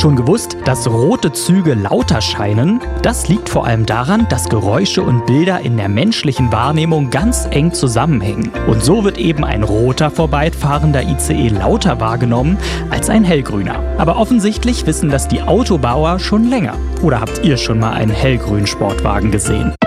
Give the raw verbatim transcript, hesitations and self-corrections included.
Schon gewusst, dass rote Züge lauter scheinen? Das liegt vor allem daran, dass Geräusche und Bilder in der menschlichen Wahrnehmung ganz eng zusammenhängen. Und so wird eben ein roter vorbeifahrender I C E lauter wahrgenommen als ein hellgrüner. Aber offensichtlich wissen das die Autobauer schon länger. Oder habt ihr schon mal einen hellgrünen Sportwagen gesehen?